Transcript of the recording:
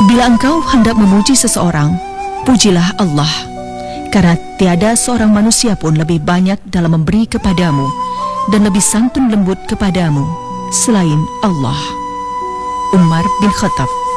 Bila engkau hendak memuji seseorang, pujilah Allah, karena tiada seorang manusia pun lebih banyak dalam memberi kepadamu dan lebih santun lembut kepadamu selain Allah. Umar bin Khattab.